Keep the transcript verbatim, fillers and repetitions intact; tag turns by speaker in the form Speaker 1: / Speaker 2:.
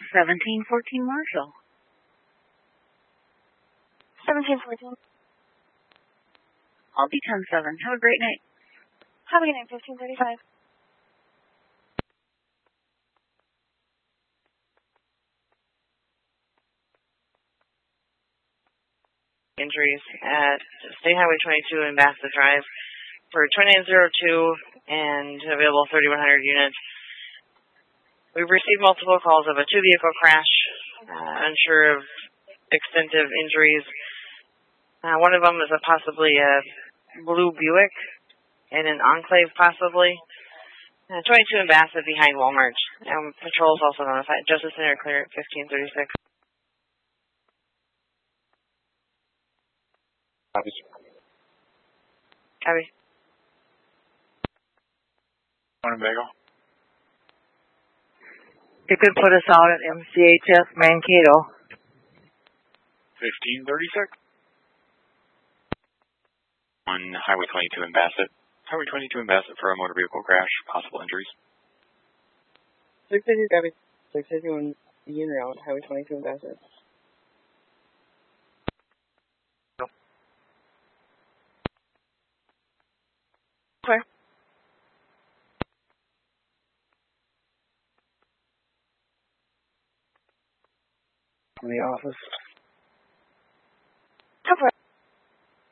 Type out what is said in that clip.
Speaker 1: seventeen fourteen Marshall.
Speaker 2: seventeen fourteen.
Speaker 1: I'll be ten seven. Have a great night.
Speaker 2: Have a good night, fifteen thirty-five.
Speaker 3: Injuries at State Highway twenty-two and Bassett Drive for twenty-nine oh two and available thirty-one hundred units. We've received multiple calls of a two-vehicle crash, uh, unsure of extensive injuries. Uh, one of them is a possibly a blue Buick and an Enclave possibly. Uh, twenty-two and Bassett behind Walmart. Um, patrol is also notified. Justice Center clear at fifteen thirty-six.
Speaker 4: Copy.
Speaker 3: Copy.
Speaker 4: Morning, Bagel.
Speaker 5: You could put us out at M C H S Mankato.
Speaker 4: fifteen thirty-six. On Highway twenty-two in Bassett. Highway twenty-two in Bassett for a motor vehicle crash, possible injuries.
Speaker 6: six fifty, copy. six fifty-one, Union Route, Highway twenty-two in Bassett.
Speaker 2: Clear.
Speaker 6: In the office.